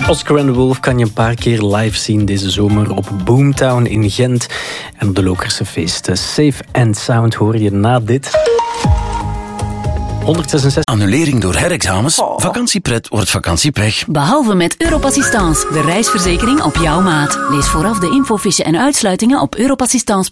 Oscar and the Wolf kan je een paar keer live zien deze zomer op Boomtown in Gent. En op de Lokerse feesten. Safe and Sound hoor je na dit. 166. Annulering door herexamens. Vakantiepret wordt vakantiepech. Behalve met Europassistance, de reisverzekering op jouw maat. Lees vooraf de infofiche en uitsluitingen op europassistance.be.